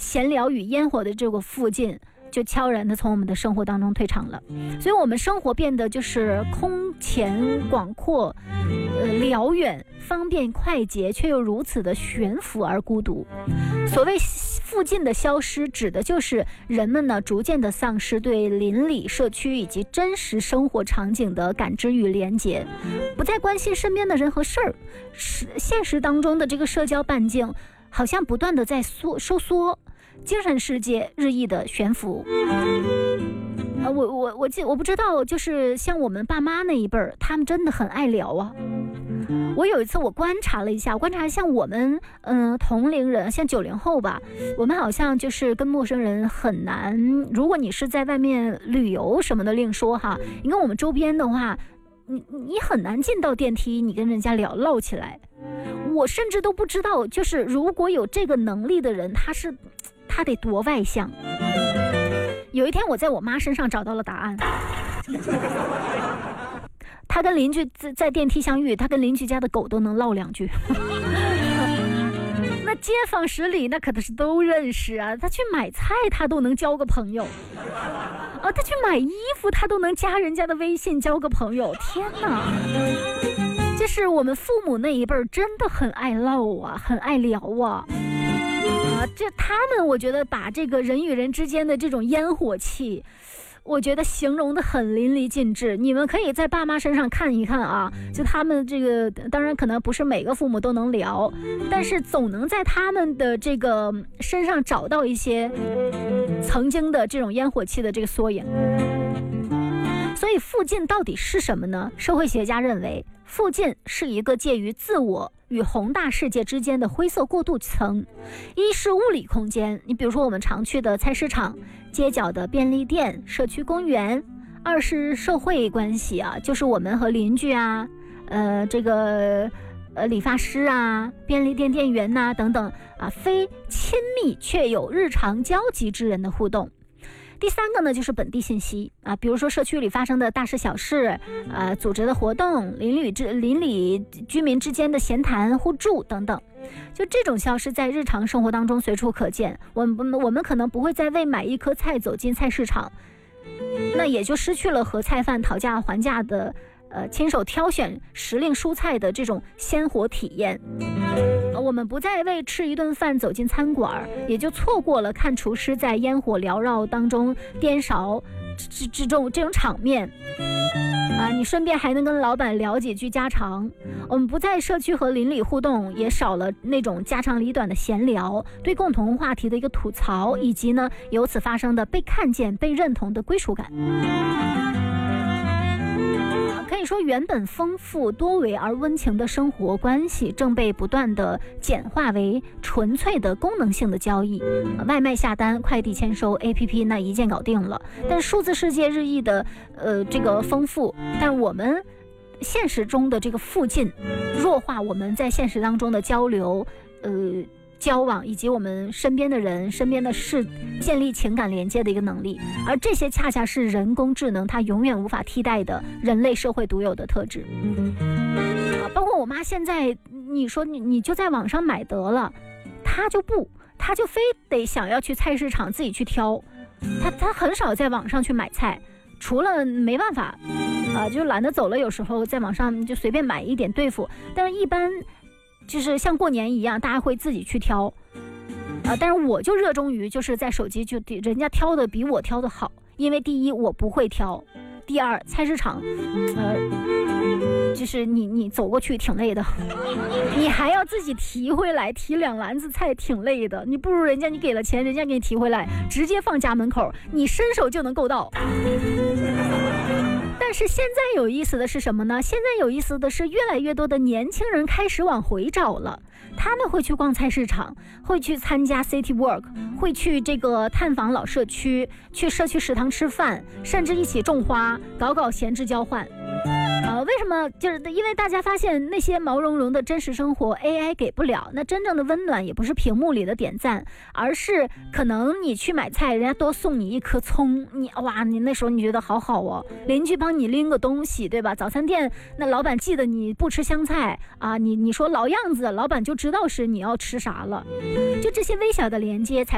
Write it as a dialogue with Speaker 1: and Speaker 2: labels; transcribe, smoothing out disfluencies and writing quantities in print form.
Speaker 1: 闲聊与烟火的这个附近就悄然的从我们的生活当中退场了。所以我们生活变得就是空前广阔，辽远，方便快捷，却又如此的悬浮而孤独。所谓附近的消失，指的就是人们呢逐渐的丧失对邻里、社区以及真实生活场景的感知与连结，不再关心身边的人和事儿。现实当中的这个社交半径好像不断的在收缩，精神世界日益的悬浮。我不知道，就是像我们爸妈那一辈儿，他们真的很爱聊啊。我有一次我观察了一下，像我们同龄人，像90后吧，我们好像就是跟陌生人很难，如果你是在外面旅游什么的另说哈，你跟我们周边的话，你很难进到电梯，你跟人家唠起来。我甚至都不知道，就是如果有这个能力的人，他得多外向。有一天我在我妈身上找到了答案。他跟邻居在电梯相遇，他跟邻居家的狗都能唠2句。那街坊十里那可是都认识啊，他去买菜他都能交个朋友啊，他去买衣服他都能加人家的微信交个朋友。天哪，这是我们父母那一辈真的很爱唠啊，很爱聊啊。这他们我觉得把这个人与人之间的这种烟火气，我觉得形容的很淋漓尽致。你们可以在爸妈身上看一看啊，就他们这个，当然可能不是每个父母都能聊，但是总能在他们的这个身上找到一些曾经的这种烟火气的这个缩影。所以附近到底是什么呢？社会学家认为，附近是一个介于自我与宏大世界之间的灰色过渡层。一是物理空间，你比如说我们常去的菜市场、街角的便利店、社区公园；二是社会关系啊，就是我们和邻居啊，理发师啊、便利店店员呐、等等啊，非亲密却有日常交集之人的互动。第三个呢，就是本地信息啊，比如说社区里发生的大事小事，组织的活动，邻里居民之间的闲谈互助等等，就这种消失在日常生活当中随处可见。我们可能不会再为买一颗菜走进菜市场，那也就失去了和菜贩讨价还价的亲手挑选时令蔬菜的这种鲜活体验。我们不再为吃一顿饭走进餐馆，也就错过了看厨师在烟火缭绕当中颠勺这种场面啊，你顺便还能跟老板聊几句家常。我们不在社区和邻里互动，也少了那种家长里短的闲聊，对共同话题的一个吐槽，以及呢由此发生的被看见、被认同的归属感。可以说，原本丰富多维而温情的生活关系正被不断的简化为纯粹的功能性的交易。外卖下单、快递签收、APP 那一键搞定了。但数字世界日益的这个丰富，但我们现实中的这个附近弱化我们在现实当中的交流、交往以及我们身边的人、身边的事建立情感连接的一个能力，而这些恰恰是人工智能它永远无法替代的人类社会独有的特质。包括我妈现在，你说你就在网上买得了，她就非得想要去菜市场自己去挑，她很少在网上去买菜，除了没办法就懒得走了，有时候在网上就随便买一点对付，但是一般就是像过年一样，大家会自己去挑，但是我就热衷于就是在手机就人家挑的比我挑的好，因为第一我不会挑，第二菜市场，就是你走过去挺累的，你还要自己提回来，提2篮子菜挺累的，你不如人家你给了钱，人家给你提回来，直接放家门口，你伸手就能够到。但是现在有意思的是什么呢？现在有意思的是，越来越多的年轻人开始往回找了。他们会去逛菜市场，会去参加 City Walk， 会去这个探访老社区，去社区食堂吃饭，甚至一起种花，搞闲置交换。为什么？就是因为大家发现那些毛茸茸的真实生活 AI 给不了，那真正的温暖也不是屏幕里的点赞，而是可能你去买菜，人家多送你1颗葱，你那时候你觉得好好哦，邻居帮你拎个东西，对吧？早餐店那老板记得你不吃香菜啊，你说老样子，老板就知道是你要吃啥了。就这些微小的连接才